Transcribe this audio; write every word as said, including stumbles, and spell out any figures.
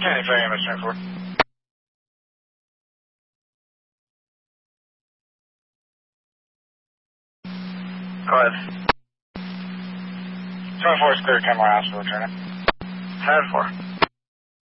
Kennedy for A M S twenty-four. Go ahead. twenty-four is clear, Kenmore Hospital, returning. ten four.